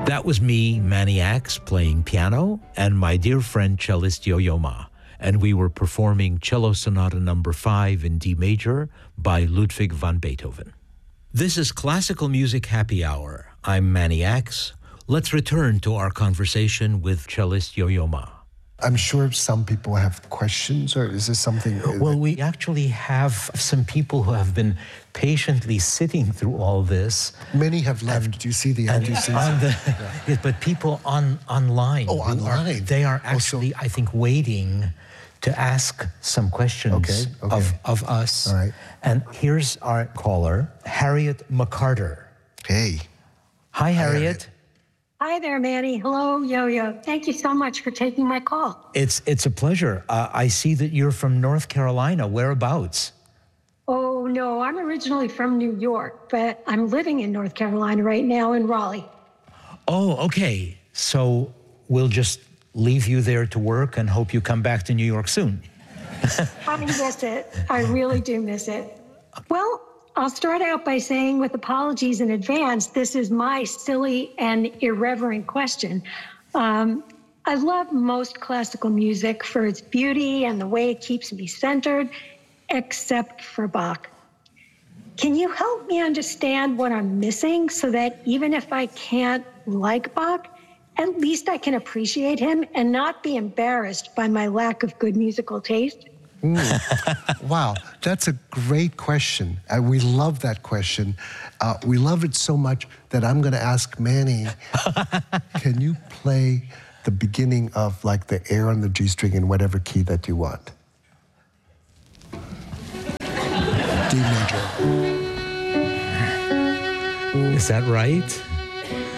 That was me, Manny Axe, playing piano, and my dear friend cellist Yo-Yo Ma. And we were performing Cello Sonata Number 5 in D major by Ludwig van Beethoven. This is Classical Music Happy Hour. I'm Manny Axe. Let's return to our conversation with cellist Yo-Yo Ma. I'm sure some people have questions, or is this something... Well, we actually have some people who have been patiently sitting through all this. Many have left. Do you see the empty seats? Yes, but people online. Oh, online. They are actually, I think, waiting to ask some questions of us. All right. And here's our caller, Harriet McCarter. Hey. Hi, Harriet. Hi there, Manny. Hello, Yo-Yo. Thank you so much for taking my call. It's a pleasure. I see that you're from North Carolina. Whereabouts? Oh, no, I'm originally from New York, but I'm living in North Carolina right now in Raleigh. Oh, okay. So we'll just leave you there to work and hope you come back to New York soon. I miss it. I really do miss it. Well, I'll start out by saying, with apologies in advance, this is my silly and irreverent question. I love most classical music for its beauty and the way it keeps me centered, except for Bach. Can you help me understand what I'm missing so that even if I can't like Bach, at least I can appreciate him and not be embarrassed by my lack of good musical taste? Wow, that's a great question. We love that question. We love it so much that I'm going to ask Manny, can you play the beginning of like the air on the G string in whatever key that you want? D major. Is that right?